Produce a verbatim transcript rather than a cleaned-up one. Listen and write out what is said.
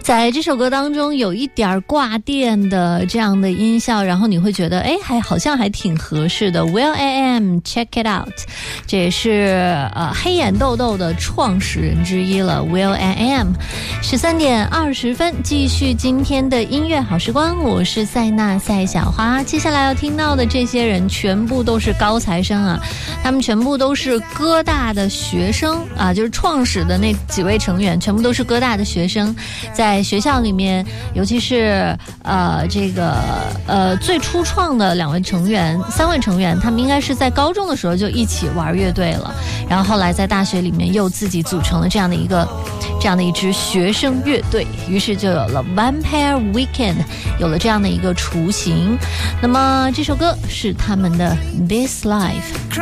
在这首歌当中有一点挂电的这样的音效，然后你会觉得哎，还好像还挺合适的。 Will I Am Check It Out， 这也是呃黑眼豆豆的创始人之一了。 Will I Am 十三点二十分，继续今天的音乐好时光，我是塞纳赛小花。接下来要听到的这些人全部都是高材生啊，他们全部都是哥大的学生啊，就是创始的那几位成员全部都是哥大的学生，在学校里面，尤其是呃这个呃最初创的两位成员三位成员，他们应该是在高中的时候就一起玩乐队了，然后后来在大学里面又自己组成了这样的一个这样的一支学生乐队，于是就有了 Vampire Weekend， 有了这样的一个雏形。那么这首歌是他们的 This Life。